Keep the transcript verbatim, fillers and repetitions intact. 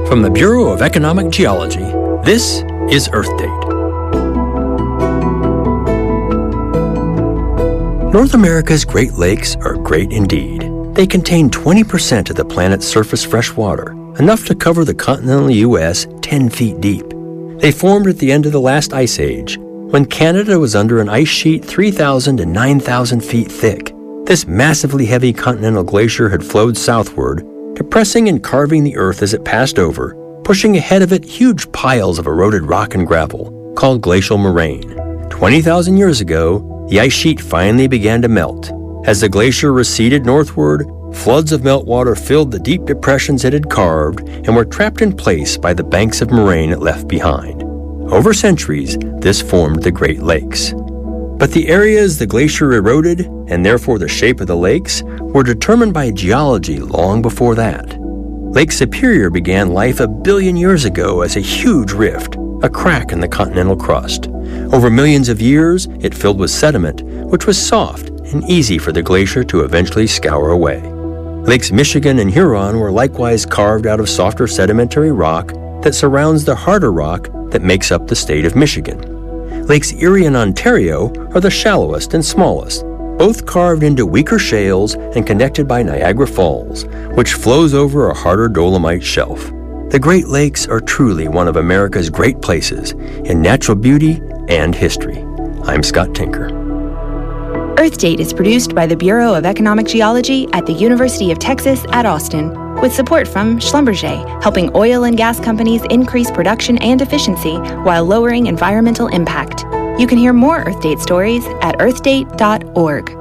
From the Bureau of Economic Geology, this is Earth Date. North America's Great Lakes are great indeed. They contain twenty percent of the planet's surface fresh water, enough to cover the continental U S ten feet deep. They formed at the end of the last ice age, when Canada was under an ice sheet three thousand to nine thousand feet thick. This massively heavy continental glacier had flowed southward, depressing and carving the earth as it passed over, pushing ahead of it huge piles of eroded rock and gravel, called glacial moraine. twenty thousand years ago, the ice sheet finally began to melt. As the glacier receded northward, floods of meltwater filled the deep depressions it had carved and were trapped in place by the banks of moraine it left behind. Over centuries, this formed the Great Lakes. But the areas the glacier eroded, and therefore the shape of the lakes, were determined by geology long before that. Lake Superior began life a billion years ago as a huge rift, a crack in the continental crust. Over millions of years, it filled with sediment, which was soft and easy for the glacier to eventually scour away. Lakes Michigan and Huron were likewise carved out of softer sedimentary rock that surrounds the harder rock that makes up the state of Michigan. Lakes Erie and Ontario are the shallowest and smallest, both carved into weaker shales and connected by Niagara Falls, which flows over a harder dolomite shelf. The Great Lakes are truly one of America's great places in natural beauty and history. I'm Scott Tinker. Earth Date is produced by the Bureau of Economic Geology at the University of Texas at Austin, with support from Schlumberger, helping oil and gas companies increase production and efficiency while lowering environmental impact. You can hear more Earth Date stories at earth date dot org.